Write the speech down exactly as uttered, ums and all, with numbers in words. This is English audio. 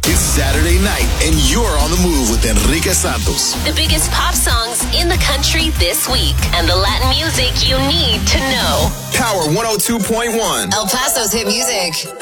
It's Saturday night, and you're on the move with Enrique Santos. The biggest pop songs in the country this week, and the Latin music you need to know. Power one oh two point one. El Paso's hit music.